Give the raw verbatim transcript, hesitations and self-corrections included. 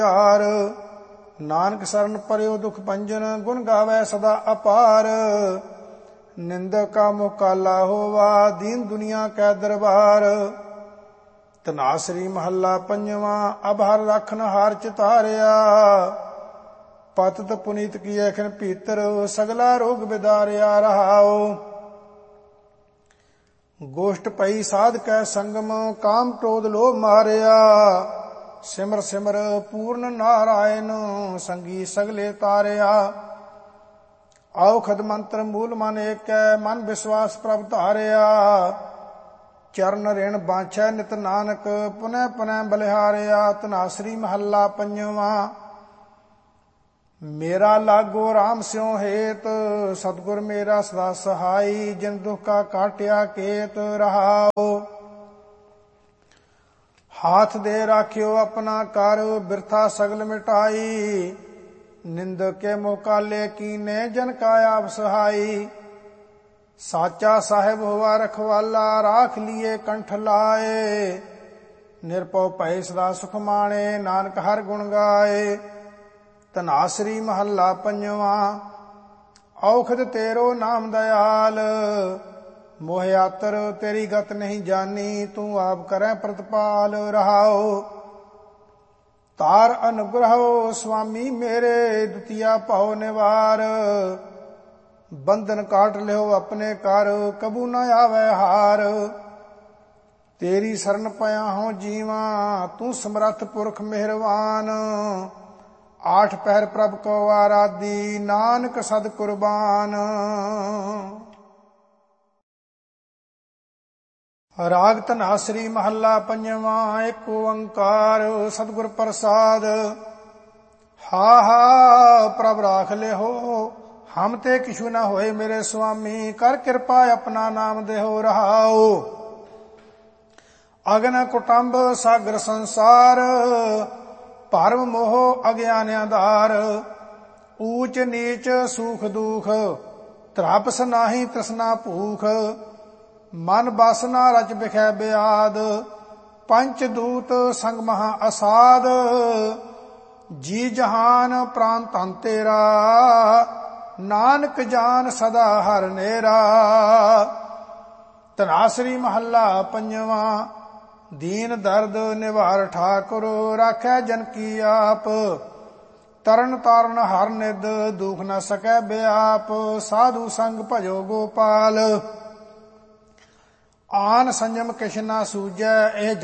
ਪਿਆਰ। ਨਾਨਕ ਸਰਨ ਪਰਿਓ ਦੁਖ ਭੰਜਨ, ਗੁਣ ਗਾਵੈ ਸਦਾ ਅਪਾਰ। ਨਿੰਦਕ ਕਾ ਮੁਖ ਕਾਲਾ ਹੋਵਾ, ਦੀਨ ਦੁਨੀਆ ਕੈ ਦਰਬਾਰ। ਧਨਾਸਰੀ ਮਹੱਲਾ ਪੰਜਵਾਂ। ਅਬ ਹਰ ਰਖਨ ਹਾਰ ਚਿਤਾਰਿਆ, ਪਤਿਤ ਪੁਨੀਤ ਕੀਐ ਖਿਨ ਭੀਤਰ, ਸਗਲਾ ਰੋਗ ਬਿਦਾਰਿਆ ਰਹਾਉ। ਗੋਸ਼ਟ ਪਈ ਸਾਧ ਕੈ ਸੰਗਮ, ਕਾਮ ਕ੍ਰੋਧ ਲੋਭ ਮਾਰਿਆ। ਸਿਮਰ ਸਿਮਰ ਪੂਰਨ ਨਾਰਾਇਣ, ਸੰਗੀ ਸਗਲੇ ਤਾਰਿਆ। ਔਖਦ ਮੰਤਰ ਮੂਲ ਮਨ ਏਕੈ, ਮਨ ਵਿਸ਼ਵਾਸ ਪ੍ਰਭ ਧਾਰਿਆ। ਚਰਨ ਰਿਣ ਬਾਛੈ ਨਿਤ ਨਾਨਕ, ਪੁਨਹ ਪੁਨਹ ਬਲਿਹਾਰਿਆ। ਧਨਾਸਰੀ ਮਹੱਲਾ ਪੰਜਵਾਂ। ਮੇਰਾ ਲਾਗੋ ਰਾਮ ਸਿਉ ਹੇਤ, ਸਤਿਗੁਰ ਮੇਰਾ ਸਦਾ ਸਹਾਈ। ਜਿਨ ਦੁਖ ਕਾ ਕਾਟਿਆ ਕੇਤ ਰਹਾਉ। ਹਾਥ ਦੇ ਰਾਖਿਓ ਆਪਣਾ ਕਰ, ਬਿਰਥਾ ਸਗਲ ਮਿਟਾਈ। ਨਿੰਦਕ ਕੇ ਮੁਹ ਕਾਲੇ ਕੀਨੇ, ਜਨ ਕਾ ਆਪ ਸਹਾਈ। ਸਾਚਾ ਸਾਹਿਬ ਹੋਵਾ ਰਖਵਾਲਾ, ਰਾਖ ਲੀਏ ਕੰਠ ਲਾਏ। ਨਿਰਭਉ ਭੈ ਸਦਾ ਸੁਖ ਮਾਣੇ, ਨਾਨਕ ਹਰ ਗੁਣ ਗਾਏ। ਧਨਾਸਰੀ ਮਹੱਲਾ ਪੰਜਵਾਂ। ਔਖਦ ਤੇਰੋ ਨਾਮ ਦਇਆਲ, ਮੋਹ ਆਤਰ ਤੇਰੀ ਗਤ ਨਹੀਂ ਜਾਨੀ। ਤੂੰ ਆਪ ਕਰੈ ਪ੍ਰਤਪਾਲ ਰਹਾਉ। ਤਾਰ ਅਨੁਗ੍ਰਹੋ ਸੁਆਮੀ ਮੇਰੇ, ਦੁਤੀਆ ਭਉ ਨਿਵਾਰ। ਬੰਧਨ ਕਾਟ ਲਿਓ ਆਪਣੇ ਕਰ, ਕਬੂ ਨ ਆਵੈ ਹਾਰ। ਤੇਰੀ ਸਰਨ ਪਿਆ ਹਉ ਜੀਵਾਂ, ਤੂੰ ਸਮਰੱਥ ਪੁਰਖ ਮਿਹਰਬਾਨ। ਆਠ ਪਹਿਰ ਪ੍ਰਭ ਕੋ ਆਰਾਧੀ, ਨਾਨਕ ਸਦ ਕੁਰਬਾਨ। ਰਾਗ ਧਨਾਸਰੀ ਮਹੱਲਾ ਪੰਜਵਾਂ। ਇੱਕ ਓੰਕਾਰ ਸਤਿਗੁਰ ਪ੍ਰਸਾਦ। ਹਾ ਹਾ ਪ੍ਰਭ ਰਾਖ ਲਿਓ, ਹਮ ਤੇ ਕਿਛੂ ਨਾ ਹੋਏ ਮੇਰੇ ਸੁਆਮੀ। ਕਰ ਕਿਰਪਾ ਆਪਣਾ ਨਾਮ ਦੇਹੋ ਰਹਾਉ। ਅਗਨ ਕੁਟੰਬ ਸਾਗਰ ਸੰਸਾਰ, ਭਰਮ ਮੋਹ ਅਗਿਆਨਿਆਂ ਧਾਰ। ਊਚ ਨੀਚ ਸੂਖ ਦੁਖ, ਤ੍ਰਾਪਸ ਨਾਹੀ ਤ੍ਰਿਸ਼ਨਾ ਭੂਖ। ਮਨ ਬਸ ਨਾ ਰਚ ਬਿਖੈ ਬਿਆਦ, ਪੰਚ ਦੂਤ ਸੰਗ ਮਹਾ ਅਸਾਦ। ਜੀ ਜਹਾਨ ਪ੍ਰਾਨ ਧਨ ਤੇਰਾ, ਨਾਨਕ ਜਾਨ ਸਦਾ ਹਰ ਨੇਰਾ। ਧਨਾਸਰੀ ਮਹੱਲਾ ਪੰਜਵਾਂ। ਦੀਨ ਦਰਦ ਨਿਵਾਰ ਠਾਕੁਰ, ਰਾਖੈ ਜਨ ਕੀ ਆਪ। ਤਰਨ ਤਾਰਨ ਹਰ ਨਿਧ, ਦੁਖ ਨ ਸਕੈ ਬਿਆਪ। ਸਾਧੂ ਸੰਗ ਭਜੋ ਗੋਪਾਲ, ਆਨ ਸੰਜਮ ਕਿਛ ਨਾ ਸੂਝੈ। ਇਹ